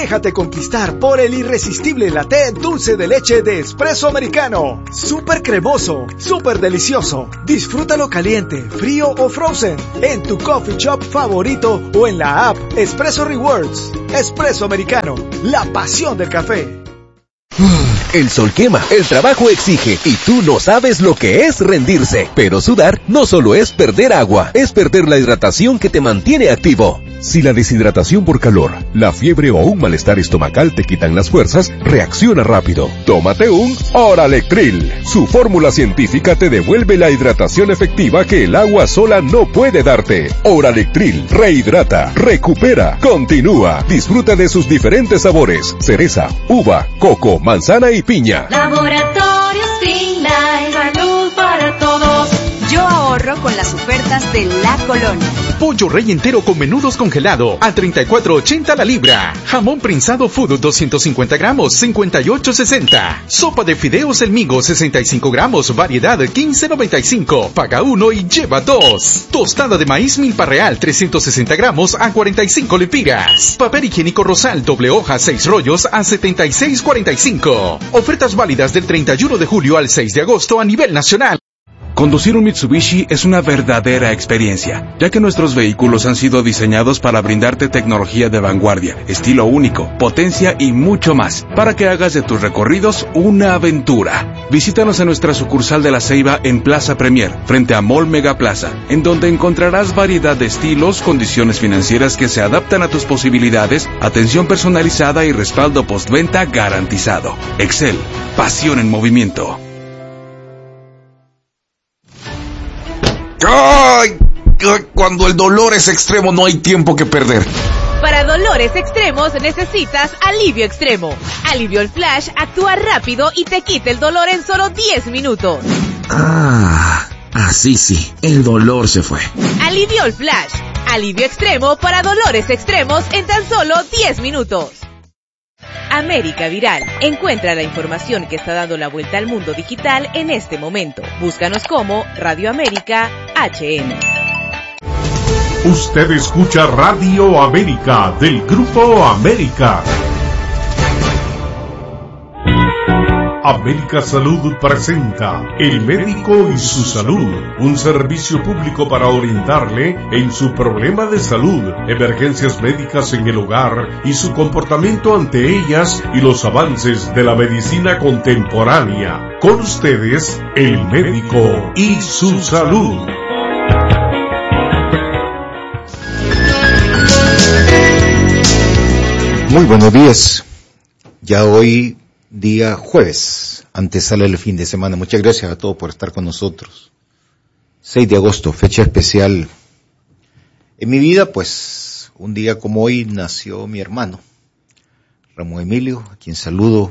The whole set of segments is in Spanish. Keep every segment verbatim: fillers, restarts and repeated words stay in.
Déjate conquistar por el irresistible latte dulce de leche de Espresso Americano. Súper cremoso, súper delicioso. Disfrútalo caliente, frío o frozen en tu coffee shop favorito o en la app Espresso Rewards. Espresso Americano, la pasión del café. El sol quema, el trabajo exige y tú no sabes lo que es rendirse. Pero sudar no solo es perder agua, es perder la hidratación que te mantiene activo. Si la deshidratación por calor, la fiebre o un malestar estomacal te quitan las fuerzas, reacciona rápido. Tómate un Oralectril. Su fórmula científica te devuelve la hidratación efectiva que el agua sola no puede darte. Oralectril rehidrata, recupera, continúa. Disfruta de sus diferentes sabores: cereza, uva, coco, manzana y piña. Laboratorios Finlife, salud para todos. Yo ahorro con las ofertas de La Colonia. Pollo rey entero con menudos congelado a treinta y cuatro ochenta la libra. Jamón prensado Food doscientos cincuenta gramos, cincuenta y ocho sesenta. Sopa de fideos El Migo sesenta y cinco gramos, variedad quince noventa y cinco. Paga uno y lleva dos. Tostada de maíz Milpa Real trescientos sesenta gramos a cuarenta y cinco lempiras. Papel higiénico Rosal doble hoja seis rollos a setenta y seis cuarenta y cinco. Ofertas válidas del treinta y uno de julio al seis de agosto a nivel nacional. Conducir un Mitsubishi es una verdadera experiencia, ya que nuestros vehículos han sido diseñados para brindarte tecnología de vanguardia, estilo único, potencia y mucho más, para que hagas de tus recorridos una aventura. Visítanos en nuestra sucursal de La Ceiba en Plaza Premier, frente a Mall Mega Plaza, en donde encontrarás variedad de estilos, condiciones financieras que se adaptan a tus posibilidades, atención personalizada y respaldo postventa garantizado. Excel, pasión en movimiento. ¡Ay! Cuando el dolor es extremo no hay tiempo que perder. Para dolores extremos necesitas Alivio Extremo. Alivio Flash actúa rápido y te quita el dolor en solo diez minutos. Ah, así sí, el dolor se fue. Alivio Flash. Alivio Extremo para dolores extremos en tan solo diez minutos. América Viral. Encuentra la información que está dando la vuelta al mundo digital en este momento. Búscanos como Radio América H N. Usted escucha Radio América del Grupo América. América Salud presenta El Médico y su Salud, un servicio público para orientarle en su problema de salud, emergencias médicas en el hogar y su comportamiento ante ellas y los avances de la medicina contemporánea. Con ustedes, El Médico y su Salud. Muy buenos días. Ya hoy día jueves, antesala el fin de semana. Muchas gracias a todos por estar con nosotros. seis de agosto, fecha especial. En mi vida, pues, un día como hoy nació mi hermano, Ramón Emilio, a quien saludo.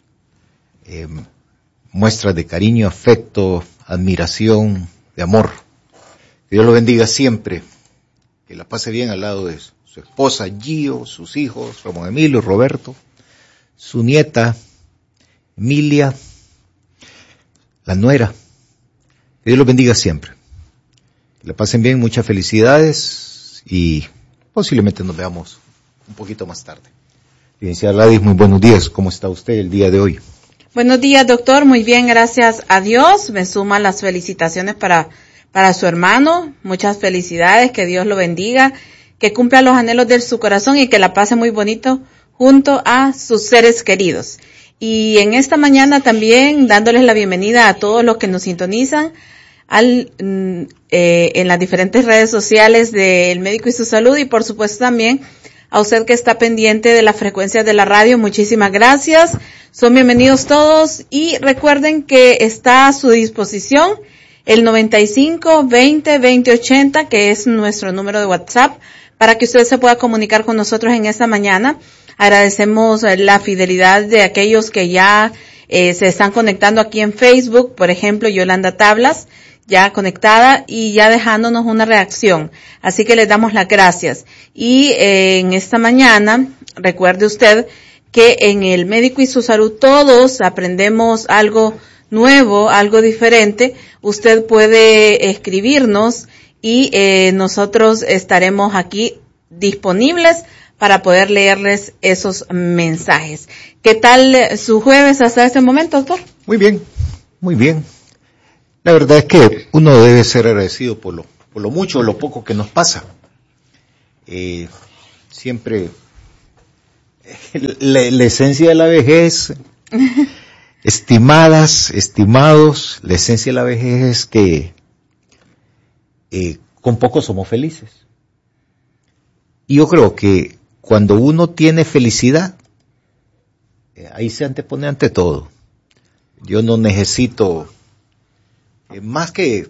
Eh, muestras de cariño, afecto, admiración, de amor. Que Dios lo bendiga siempre. Que la pase bien al lado de su esposa, Gio, sus hijos, Ramón Emilio, Roberto, su nieta, Emilia, la nuera. Que Dios los bendiga siempre. Que la pasen bien, muchas felicidades y posiblemente nos veamos un poquito más tarde. Licenciada Gladys, muy buenos días. ¿Cómo está usted el día de hoy? Buenos días, doctor. Muy bien, gracias a Dios. Me suman las felicitaciones para, para su hermano. Muchas felicidades, que Dios lo bendiga, que cumpla los anhelos de su corazón y que la pase muy bonito junto a sus seres queridos. Y en esta mañana también dándoles la bienvenida a todos los que nos sintonizan al, eh, en las diferentes redes sociales de El Médico y su Salud, y por supuesto también a usted que está pendiente de las frecuencias de la radio. Muchísimas gracias. Son bienvenidos todos y recuerden que está a su disposición el noventa y cinco, veinte, veinte ochenta, que es nuestro número de WhatsApp, para que usted se pueda comunicar con nosotros en esta mañana. Agradecemos la fidelidad de aquellos que ya eh, se están conectando aquí en Facebook, por ejemplo, Yolanda Tablas, ya conectada y ya dejándonos una reacción. Así que les damos las gracias. Y eh, en esta mañana, recuerde usted que en El Médico y su Salud todos aprendemos algo nuevo, algo diferente. Usted puede escribirnos y eh, nosotros estaremos aquí disponibles para poder leerles esos mensajes. ¿Qué tal su jueves hasta este momento, doctor? Muy bien, muy bien. La verdad es que uno debe ser agradecido por lo, por lo mucho o lo poco que nos pasa. Eh, siempre la, la esencia de la vejez, estimadas, estimados, la esencia de la vejez es que eh, con poco somos felices. Y yo creo que cuando uno tiene felicidad, eh, ahí se antepone ante todo. Yo no necesito eh, más que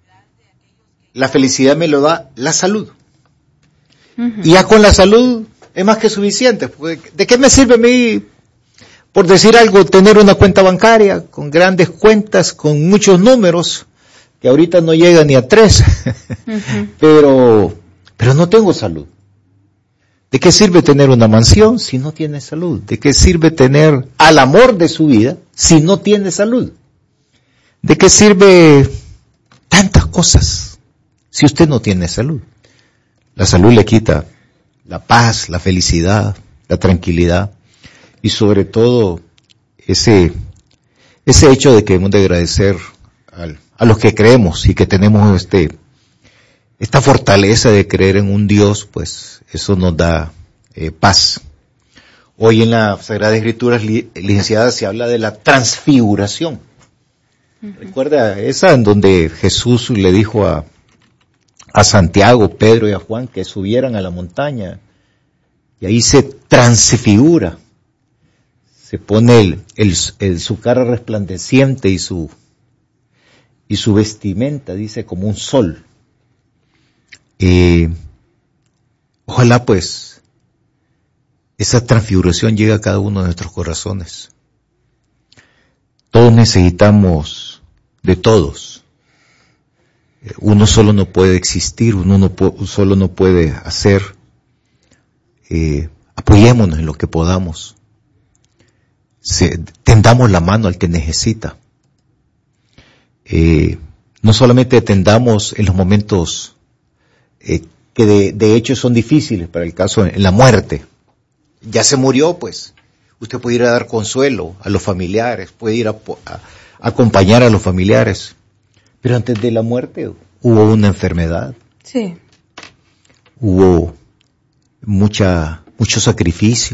la felicidad me lo da la salud. Uh-huh. Y ya con la salud es más que suficiente. ¿De qué me sirve a mí, por decir algo, tener una cuenta bancaria con grandes cuentas, con muchos números, que ahorita no llega ni a tres, uh-huh. pero, pero no tengo salud? ¿De qué sirve tener una mansión si no tiene salud? ¿De qué sirve tener al amor de su vida si no tiene salud? ¿De qué sirve tantas cosas si usted no tiene salud? La salud le quita la paz, la felicidad, la tranquilidad y sobre todo ese, ese hecho de que hemos de agradecer al, a los que creemos y que tenemos este, esta fortaleza de creer en un Dios, pues eso nos da eh, paz. Hoy en la Sagrada Escritura, li, licenciada, se habla de la transfiguración. Uh-huh. Recuerda esa en donde Jesús le dijo a, a Santiago, Pedro y a Juan que subieran a la montaña y ahí se transfigura, se pone el, el, el, su cara resplandeciente y su, y su vestimenta, dice, como un sol. Eh, ojalá pues esa transfiguración llegue a cada uno de nuestros corazones. Todos necesitamos de todos. Uno solo no puede existir, uno no po- solo no puede hacer. Eh, apoyémonos en lo que podamos. Se, tendamos la mano al que necesita. Eh, no solamente tendamos en los momentos eh, que de, de hecho son difíciles, para el caso en la muerte. Ya se murió, pues usted puede ir a dar consuelo a los familiares, puede ir a, a, a acompañar a los familiares. Pero antes de la muerte hubo una enfermedad. Sí. Hubo mucha, mucho sacrificio.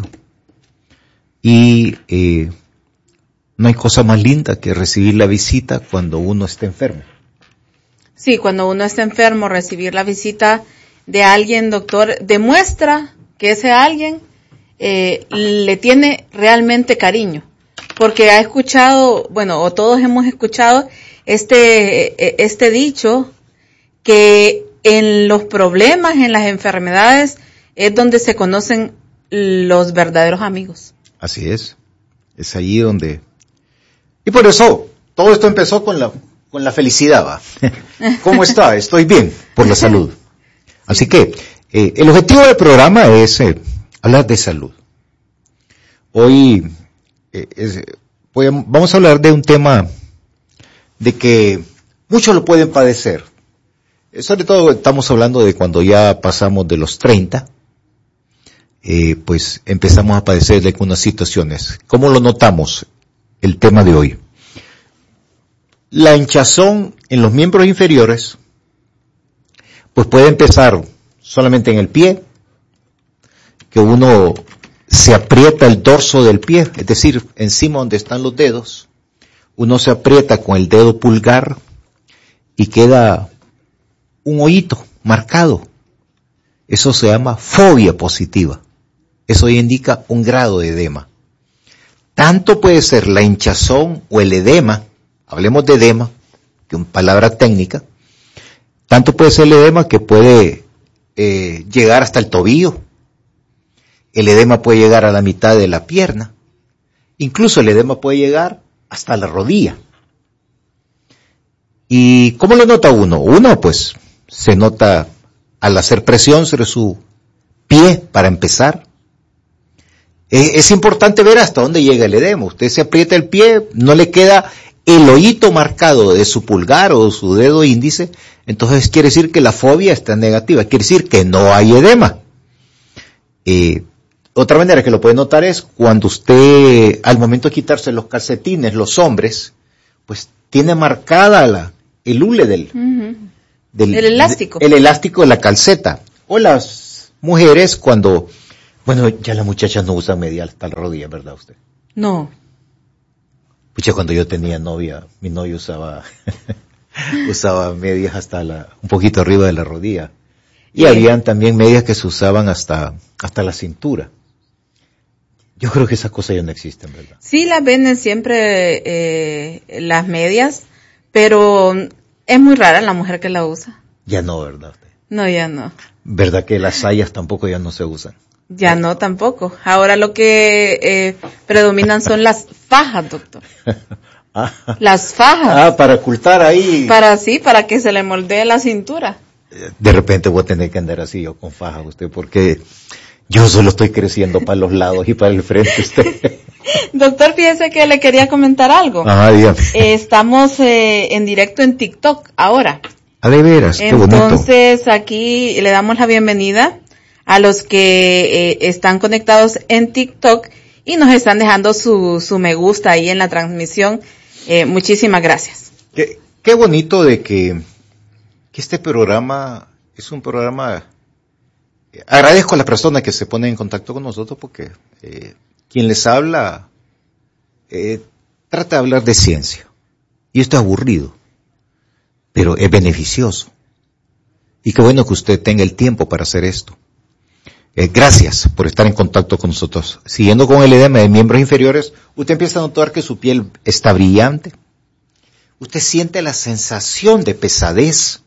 Y eh, no hay cosa más linda que recibir la visita cuando uno está enfermo. Sí, cuando uno está enfermo, recibir la visita de alguien, doctor, demuestra que ese alguien eh, le tiene realmente cariño. Porque ha escuchado, bueno, o todos hemos escuchado este, este dicho, que en los problemas, en las enfermedades, es donde se conocen los verdaderos amigos. Así es, es allí donde... Y por eso, todo esto empezó con la, con la felicidad, ¿va? ¿Cómo está? Estoy bien, por la salud. Así que, eh, el objetivo del programa es eh, hablar de salud. Hoy, eh, es, voy a, vamos a hablar de un tema de que muchos lo pueden padecer. Eh, sobre todo estamos hablando de cuando ya pasamos de los treinta. Eh, pues empezamos a padecer de algunas situaciones. ¿Cómo lo notamos? El tema de hoy. La hinchazón en los miembros inferiores, pues puede empezar solamente en el pie, que uno se aprieta el dorso del pie, es decir, encima donde están los dedos, uno se aprieta con el dedo pulgar y queda un hoyito marcado. Eso se llama fobia positiva. Eso indica un grado de edema. Tanto puede ser la hinchazón o el edema, hablemos de edema, que es una palabra técnica, tanto puede ser el edema que puede eh, llegar hasta el tobillo, el edema puede llegar a la mitad de la pierna, incluso el edema puede llegar hasta la rodilla. ¿Y cómo lo nota uno? Uno pues se nota al hacer presión sobre su pie para empezar. Es importante ver hasta dónde llega el edema. Usted se aprieta el pie, no le queda el hoyito marcado de su pulgar o su dedo índice, entonces quiere decir que la fobia está negativa, quiere decir que no hay edema. Eh, otra manera que lo puede notar es cuando usted, al momento de quitarse los calcetines, los hombres, pues tiene marcada la, el hule del, uh-huh. del el elástico. De, el elástico de la calceta. O las mujeres cuando, bueno, ya las muchachas no usan media hasta la rodilla, ¿verdad usted? No. Pucha, cuando yo tenía novia, mi novio usaba, usaba medias hasta la, un poquito arriba de la rodilla. Y sí. Habían también medias que se usaban hasta, hasta la cintura. Yo creo que esas cosas ya no existen, ¿verdad? Sí, las venden siempre eh, las medias, pero es muy rara la mujer que la usa. Ya no, ¿verdad? No, ya no. ¿Verdad que las sayas tampoco ya no se usan? Ya no, tampoco. Ahora lo que eh, predominan son las fajas, doctor. ah, las fajas. Ah, para ocultar ahí. Para sí, para que se le moldee la cintura. De repente voy a tener que andar así yo con faja usted, porque yo solo estoy creciendo para los lados y para el frente usted. Doctor, fíjese que le quería comentar algo. Ah, dígame. Eh, estamos eh, en directo en TikTok ahora. Ah, de veras, qué bonito. Entonces aquí le damos la bienvenida a los que eh, están conectados en TikTok y nos están dejando su, su me gusta ahí en la transmisión. Eh, muchísimas gracias. Qué, qué bonito de que, que este programa es un programa. Agradezco a las personas que se ponen en contacto con nosotros porque eh, quien les habla eh, trata de hablar de ciencia. Y esto es aburrido, pero es beneficioso. Y qué bueno que usted tenga el tiempo para hacer esto. Eh, gracias por estar en contacto con nosotros. Siguiendo con el edema de miembros inferiores, usted empieza a notar que su piel está brillante. Usted siente la sensación de pesadez.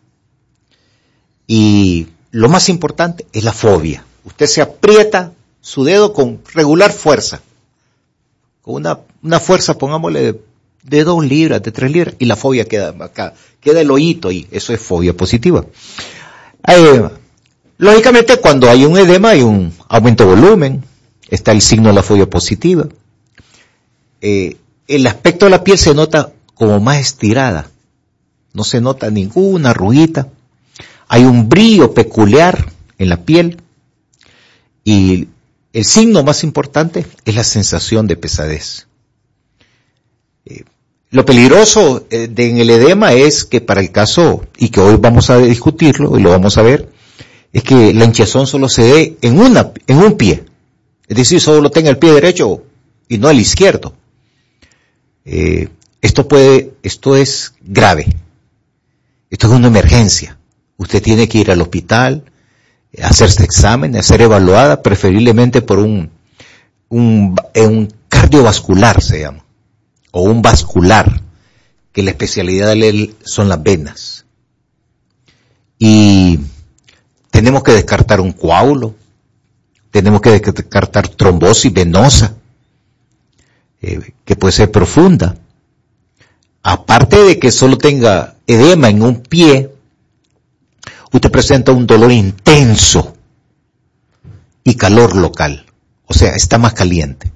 Y lo más importante es la fobia. Usted se aprieta su dedo con regular fuerza. Con una, una fuerza, pongámosle, de, de dos libras, de tres libras, y la fobia queda acá. Queda el hoyito ahí. Eso es fobia positiva. Eh, Lógicamente, cuando hay un edema, hay un aumento de volumen, está el signo de la fobia positiva. Eh, el aspecto de la piel se nota como más estirada, no se nota ninguna arruguita. Hay un brillo peculiar en la piel y el signo más importante es la sensación de pesadez. Eh, lo peligroso eh, de, en el edema es que para el caso, y que hoy vamos a discutirlo y lo vamos a ver, es que la hinchazón solo se dé en una, en un pie. Es decir, solo tenga el pie derecho y no el izquierdo. Eh, esto puede, esto es grave. Esto es una emergencia. Usted tiene que ir al hospital, hacerse exámenes, ser evaluada, preferiblemente por un, un, un cardiovascular se llama, o un vascular, que la especialidad de él son las venas. Y tenemos que descartar un coágulo, tenemos que descartar trombosis venosa, eh, que puede ser profunda. Aparte de que solo tenga edema en un pie, usted presenta un dolor intenso y calor local, o sea, está más caliente.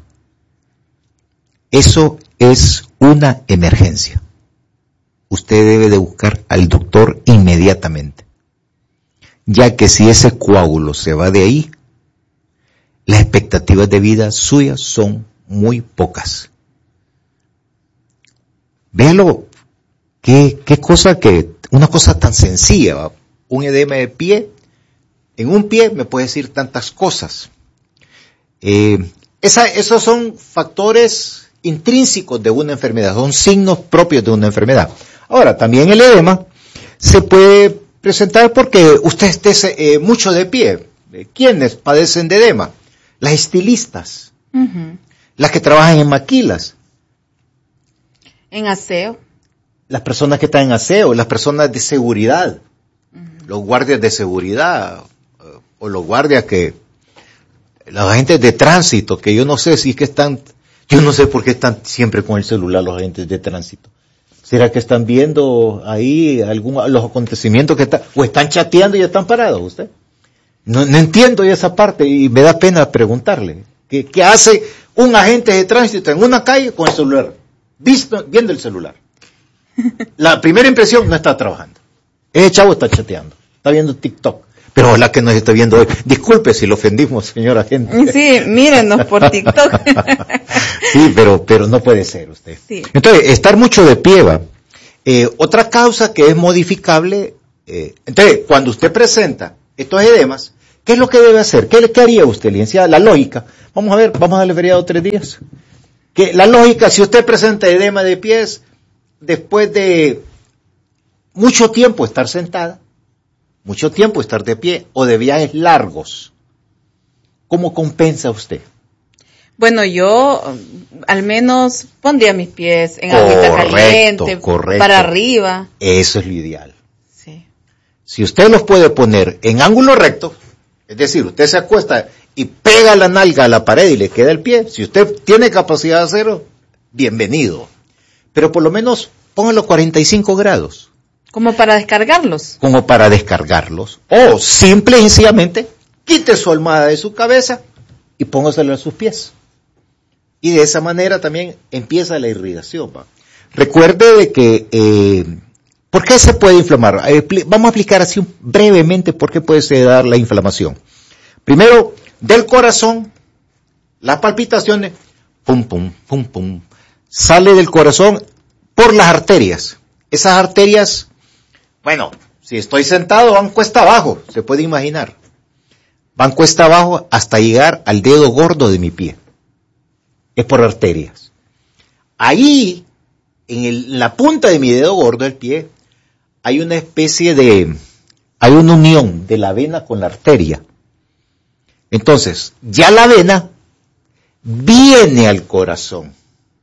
Eso es una emergencia. Usted debe de buscar al doctor inmediatamente, ya que si ese coágulo se va de ahí, las expectativas de vida suyas son muy pocas. Véalo, qué, qué cosa que, una cosa tan sencilla, un edema de pie, en un pie me puede decir tantas cosas. Eh, esa, esos son factores intrínsecos de una enfermedad, son signos propios de una enfermedad. Ahora, también el edema se puede presentar porque usted esté eh, mucho de pie. ¿Quiénes padecen de edema? Las estilistas, uh-huh. Las que trabajan en maquilas. En aseo. Las personas que están en aseo, las personas de seguridad, uh-huh. Los guardias de seguridad, o los guardias que, los agentes de tránsito, que yo no sé si es que están, yo no sé por qué están siempre con el celular los agentes de tránsito. ¿Será que están viendo ahí algún, los acontecimientos que están, o están chateando y ya están parados usted? No, no entiendo esa parte y me da pena preguntarle. ¿Qué, qué hace un agente de tránsito en una calle con el celular? Visto, viendo el celular. La primera impresión, no está trabajando. Ese chavo está chateando, está viendo TikTok. Pero la que nos está viendo hoy, disculpe si lo ofendimos, señora gente. Sí, mírenos por TikTok. Sí, pero, pero no puede ser usted. Sí. Entonces, estar mucho de pie va. Eh, otra causa que es modificable, eh, entonces, cuando usted presenta estos edemas, ¿qué es lo que debe hacer? ¿Qué, qué haría usted, licenciada? La lógica. Vamos a ver, vamos a darle feriado tres días. Que la lógica, si usted presenta edema de pies, después de mucho tiempo estar sentada, mucho tiempo estar de pie, o de viajes largos, ¿cómo compensa usted? Bueno, yo al menos pondría mis pies en agüita caliente, correcto. para arriba. Eso es lo ideal. Sí. Si usted los puede poner en ángulo recto, es decir, usted se acuesta y pega la nalga a la pared y le queda el pie, si usted tiene capacidad de hacerlo, bienvenido. Pero por lo menos póngalo cuarenta y cinco grados. Como para descargarlos. Como para descargarlos. O simple y sencillamente, quite su almohada de su cabeza y póngaselo a sus pies. Y de esa manera también empieza la irrigación. ¿va? Recuerde de que, eh, ¿por qué se puede inflamar? Eh, vamos a explicar así brevemente por qué puede se dar la inflamación. Primero, del corazón, las palpitaciones, pum, pum, pum, pum, sale del corazón por las arterias. Esas arterias, bueno, si estoy sentado, van cuesta abajo, se puede imaginar. Van cuesta abajo hasta llegar al dedo gordo de mi pie. Es por arterias. Ahí, en, el, en la punta de mi dedo gordo del pie, hay una especie de, hay una unión de la vena con la arteria. Entonces, ya la vena viene al corazón.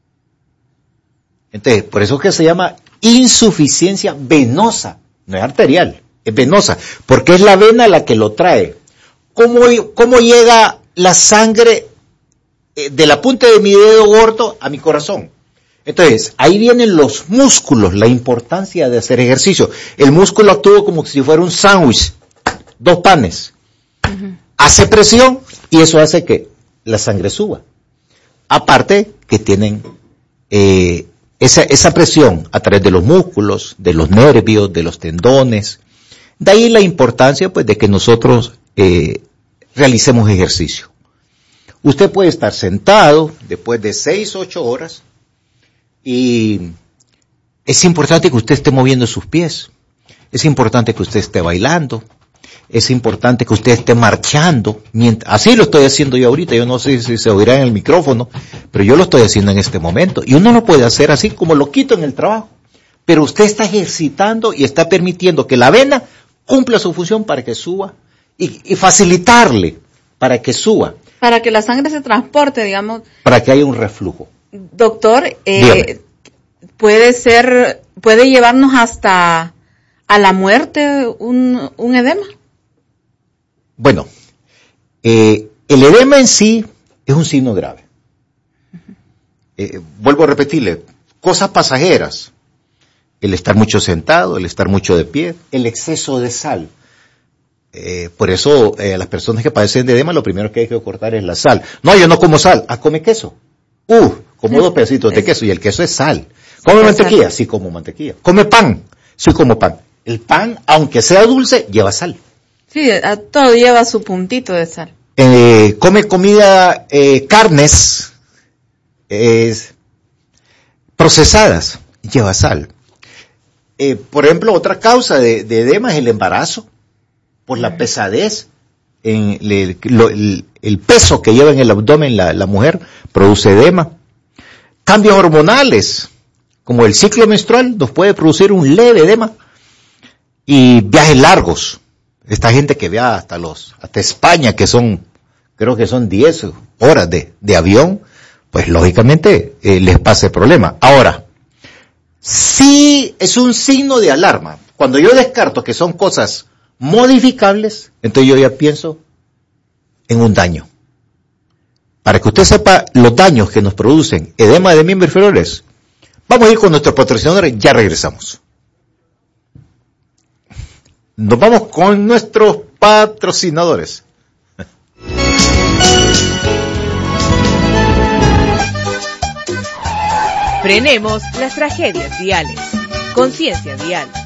Entonces, por eso es que se llama insuficiencia venosa, no es arterial, es venosa, porque es la vena la que lo trae. ¿Cómo, cómo llega la sangre de la punta de mi dedo gordo a mi corazón? Entonces, ahí vienen los músculos, la importancia de hacer ejercicio. El músculo actúa como si fuera un sándwich, dos panes. Uh-huh. Hace presión y eso hace que la sangre suba. Aparte que tienen eh, esa, esa presión a través de los músculos, de los nervios, de los tendones. De ahí la importancia pues de que nosotros eh, realicemos ejercicio. Usted puede estar sentado después de seis, ocho horas y es importante que usted esté moviendo sus pies. Es importante que usted esté bailando. Es importante que usted esté marchando. Mientras, así lo estoy haciendo yo ahorita. Yo no sé si se oirá en el micrófono, pero yo lo estoy haciendo en este momento. Y uno lo puede hacer así como lo quito en el trabajo. Pero usted está ejercitando y está permitiendo que la vena cumpla su función para que suba y, y facilitarle para que suba. Para que la sangre se transporte, digamos. Para que haya un reflujo. Doctor, eh, puede ser, puede llevarnos hasta a la muerte un, un edema. Bueno, eh, el edema en sí es un signo grave. Uh-huh. Eh, vuelvo a repetirle, cosas pasajeras, el estar mucho sentado, el estar mucho de pie, el exceso de sal. Eh, por eso, eh, a las personas que padecen de edema, lo primero que hay que cortar es la sal. No, yo no como sal, ah, come queso. Uh, como dos pedacitos de queso, y el queso es sal. ¿Come mantequilla? Sí, como mantequilla. ¿Come pan? Sí, como pan. El pan, aunque sea dulce, lleva sal. Sí, todo lleva su puntito de sal. Eh, come comida, eh, carnes eh, procesadas, lleva sal. Eh, por ejemplo, otra causa de, de edema es el embarazo, por la pesadez, en el, lo, el, el peso que lleva en el abdomen la, la mujer, produce edema. Cambios hormonales, como el ciclo menstrual, nos puede producir un leve edema. Y viajes largos. Esta gente que viaja hasta los, hasta España, que son, creo que son diez horas de, de avión, pues lógicamente eh, les pasa el problema. Ahora, sí es un signo de alarma. Cuando yo descarto que son cosas modificables, entonces yo ya pienso en un daño. Para que usted sepa los daños que nos producen edema de miembros inferiores, vamos a ir con nuestros patrocinadores, ya regresamos. Nos vamos con nuestros patrocinadores. Frenemos las tragedias viales. Conciencia vial.